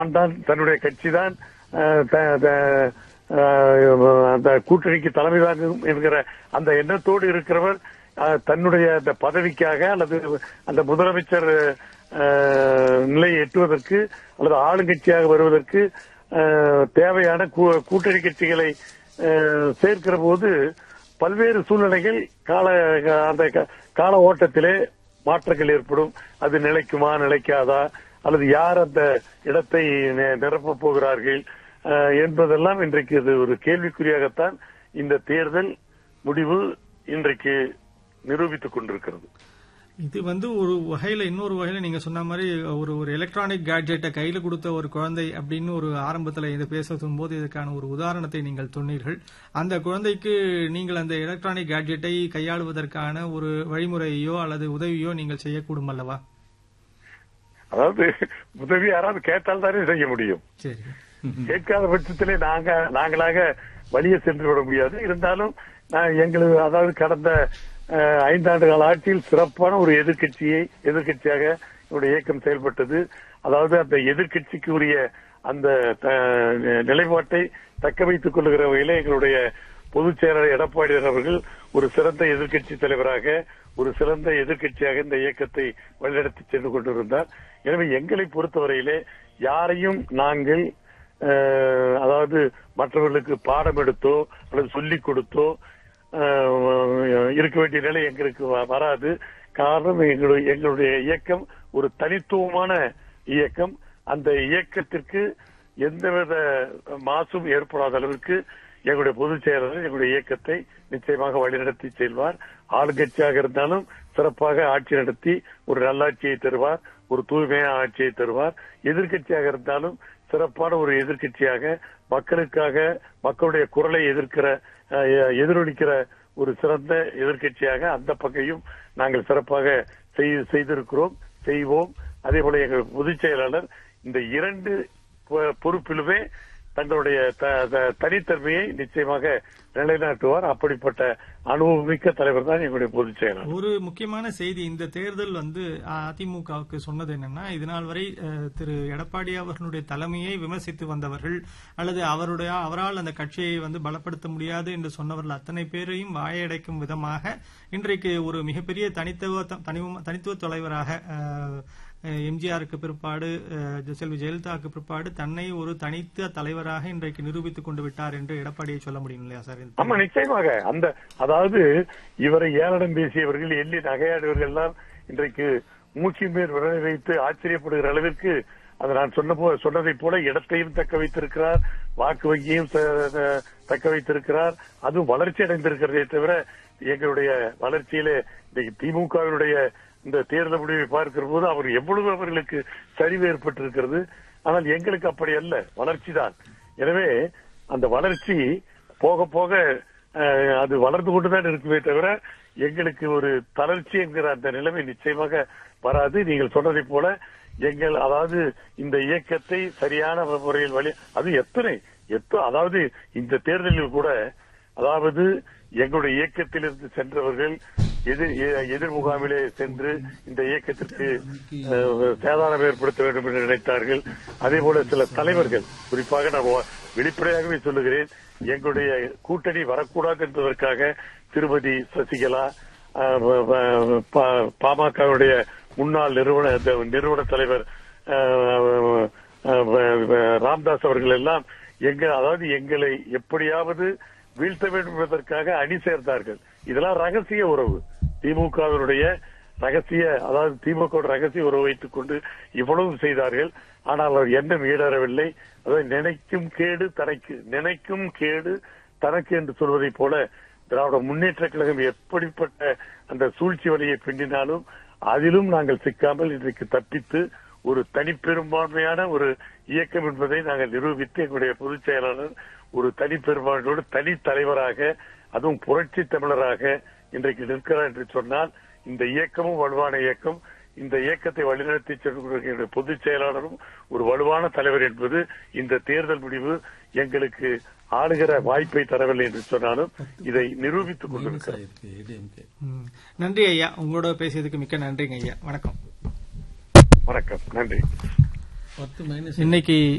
தான் தன்னுடைய கட்சி தான் அந்த கூட்டணிக்கு தலைமை தாங்கும் என்கிற அந்த எண்ணத்தோடு இருக்கிறவர் தன்னுடைய அந்த பதவிக்காக அல்லது அந்த முதலமைச்சர் நிலையை எட்டுவதற்கு அல்லது ஆளுங்கட்சியாக வருவதற்கு தேவையான கூட்டணி கட்சிகளை சேர்க்கிற போது பல்வேறு சூழ்நிலைகள் அந்த கால ஓட்டத்திலே மாற்றங்கள் ஏற்படும். அது நிலைக்குமா நிலைக்காதா அல்லது யார் அந்த இடத்தை நிரப்பப் போகிறார்கள் என்பதெல்லாம் இன்றைக்கு இது ஒரு கேள்விக்குறியாகத்தான் இந்த தேர்தல் முடிவு இன்றைக்கு நிரூபித்துக் கொண்டிருக்கிறது. இது ஒரு வகையில இன்னொரு வகையில நீங்க சொன்ன மாதிரி ஒரு எலக்ட்ரானிக் கேட்ஜெட்டை கையில கொடுத்த ஒரு குழந்தை அப்படின்னு ஒரு ஆரம்பத்தில் இதை பேசும் போது இதுக்கான ஒரு உதாரணத்தை நீங்கள் சொன்னீர்கள். அந்த குழந்தைக்கு நீங்கள் அந்த எலக்ட்ரானிக் கேட்ஜெட்டை கையாளுவதற்கான ஒரு வழிமுறையோ அல்லது உதவியோ நீங்கள் செய்யக்கூடும் அல்லவா? அதாவது உதவி யாராவது கேட்டால் தானே செய்ய முடியும். கேட்காத பட்சத்திலே நாங்களாக வழியே சென்று விட முடியாது. இருந்தாலும் எங்களுக்கு அதாவது கடந்த 5 ஆண்டு கால ஆட்சியில் சிறப்பான ஒரு எதிர்கட்சியாக என்னுடைய இயக்கம் செயல்பட்டது. அதாவது அந்த எதிர்கட்சிக்கு உரிய அந்த நிலைப்பாட்டை தக்க வைத்துக் கொள்ளுகிற வகையில எங்களுடைய பொதுச் செயலாளர் எடப்பாடியார் அவர்கள் ஒரு சிறந்த எதிர்கட்சி தலைவராக ஒரு சிறந்த எதிர்கட்சியாக இந்த இயக்கத்தை வழிநடத்தி சென்று கொண்டிருந்தார். எனவே எங்களை பொறுத்தவரையிலே யாரையும் நாங்கள் அதாவது மற்றவர்களுக்கு பாடம் எடுத்தோ அல்லது சொல்லிக் கொடுத்தோ இருக்க வேண்டிய நிலை எங்களுக்கு வராது. காரணம் எங்களுடைய இயக்கம் ஒரு தனித்துவமான இயக்கம். அந்த இயக்கத்திற்கு எந்தவித மாசும் ஏற்படாத அளவிற்கு எங்களுடைய பொதுச் செயலாளர் எங்களுடைய இயக்கத்தை நிச்சயமாக வழிநடத்தி செல்வார். ஆளுங்கட்சியாக இருந்தாலும் சிறப்பாக ஆட்சி நடத்தி ஒரு நல்லாட்சியை தருவார், ஒரு தூய்மையான ஆட்சியை தருவார். எதிர்கட்சியாக இருந்தாலும் சிறப்பான ஒரு எதிர்கட்சியாக மக்களுக்காக மக்களுடைய குரலை எதிரொலிக்கிற ஒரு சிறந்த எதிர்கட்சியாக அந்த பக்கையும் நாங்கள் சிறப்பாக செய்திருக்கிறோம், செய்வோம். அதே போல எங்கள் பொதுச் செயலாளர் இந்த 2 பொறுப்பிலுமே தங்களுடைய தனித்தன்மையை நிச்சயமாக நிலைநாட்டுவார். அப்படிப்பட்ட அனுபவமிக்க தலைவர் தான் எங்களுடைய பொதுச் செயலாளர். ஒரு முக்கியமான செய்தி இந்த தேர்தல் அதிமுகவுக்கு சொன்னது என்னன்னா, இதனால் வரை திரு எடப்பாடி அவர்களுடைய தலைமையை விமர்சித்து வந்தவர்கள் அல்லது அவரால் அந்த கட்சியை பலப்படுத்த முடியாது என்று சொன்னவர்கள் அத்தனை பேரையும் வாயடைக்கும் விதமாக இன்றைக்கு ஒரு மிகப்பெரிய தனித்துவ தலைவராக எம்ஜிஆருக்கு பிற்பாடு செல்வி ஜெயலலிதாவுக்கு பிற்பாடு தன்னை ஒரு தனித்த தலைவராக இன்றைக்கு நிரூபித்துக் கொண்டு விட்டார் என்று எடப்பாடியை சொல்ல முடியும் இல்லையா சார்? ஆமா, நிச்சயமாக. அதாவது இவரை ஏளனம் பேசியவர்கள் எள்ளி நகையாடுவர்கள் எல்லாம் இன்றைக்கு மூக்கின் மேல் விரலை வைத்து ஆச்சரியப்படுகிற அளவிற்கு அது நான் சொன்னதை போல இடத்தையும் தக்க வைத்திருக்கிறார், வாக்கு வங்கியும் தக்க வைத்திருக்கிறார். அதுவும் வளர்ச்சி அடைந்திருக்கிறதே தவிர எங்களுடைய வளர்ச்சியிலே இன்றைக்கு திமுகவினுடைய இந்த தேர்தல் முடிவை பார்க்கிற போது எவ்வளவு அவர்களுக்கு சரிவு ஏற்பட்டிருக்கிறது. ஆனால் எங்களுக்கு அப்படி அல்ல, வளர்ச்சி தான். எனவே அந்த வளர்ச்சி போக போக அது வளர்ந்து கொண்டுதான் இருக்குமே தவிர எங்களுக்கு ஒரு தளர்ச்சி என்கிற அந்த நிலைமை நிச்சயமாக வராது. நீங்கள் சொன்னதை போல அதாவது இந்த இயக்கத்தை சரியான முறையில் அதாவது இந்த தேர்தலில் கூட அதாவது எங்களுடைய இயக்கத்திலிருந்து சென்றவர்கள் எதிர் முகாமிலே சென்று இந்த இயக்கத்திற்கு சேதாரம் ஏற்படுத்த வேண்டும் என்று நினைத்தார்கள். அதே போல சில தலைவர்கள், குறிப்பாக நான் வெளிப்படையாகவே சொல்லுகிறேன், எங்களுடைய கூட்டணி வரக்கூடாது என்பதற்காக திருமதி சசிகலா, பாமகவுடைய முன்னாள் நிறுவன தலைவர் ராம்தாஸ் அவர்கள் எல்லாம் அதாவது எங்களை எப்படியாவது வீழ்த்த வேண்டும் என்பதற்காக அணி சேர்ந்தார்கள். இதெல்லாம் ரகசிய உறவு, திமுகவினுடைய அதாவது திமுக ரகசிய உறவு வைத்துக் கொண்டு இவ்வளவு செய்தார்கள். ஆனால் அவர் எண்ணம் ஈடறவில்லை. அதாவது நினைக்கும் கேடு தனக்கு என்று சொல்வதை போல திராவிட முன்னேற்ற கழகம் எப்படிப்பட்ட அந்த சூழ்ச்சி வழியை பின்னினாலும் அதிலும் நாங்கள் சிக்காமல் இன்றைக்கு தப்பித்து ஒரு தனிப்பெரும்பான்மையான ஒரு இயக்கம் என்பதை நாங்கள் நிரூபித்து எங்களுடைய பொதுச் செயலாளர் ஒரு தனிப்பெரும்பான்மையோடு தனி தலைவராக, அதுவும் புரட்சி தமிழராக இன்றைக்கு நிற்கிறார் என்று சொன்னால் இந்த இயக்கமும் வலுவான இயக்கம். இந்த இயக்கத்தை வழிநடத்தி சென்ற பொதுச் செயலாளரும் ஒரு வலுவான தலைவர் என்பது இந்த தேர்தல் முடிவு எங்களுக்கு ஆளுகிற வாய்ப்பை தரவில்லை என்று சொன்னாலும் இதை நிரூபித்துக் கொண்டிருக்கிறார். நன்றி ஐயா, உங்களோட பேசியதுக்கு மிக்க நன்றிங்க ஐயா. வணக்கம். வணக்கம், நன்றி. இன்னைக்கு